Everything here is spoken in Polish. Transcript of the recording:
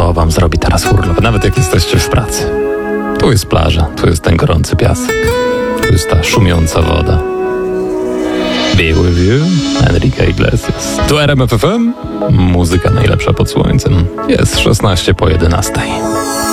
To wam zrobi teraz urlop, nawet jak jesteście w pracy. Tu jest plaża, tu jest ten gorący piasek, tu jest ta szumiąca woda. Be with you, Enrique Iglesias. Tu RMF FM, muzyka najlepsza pod słońcem. Jest 16 po 11.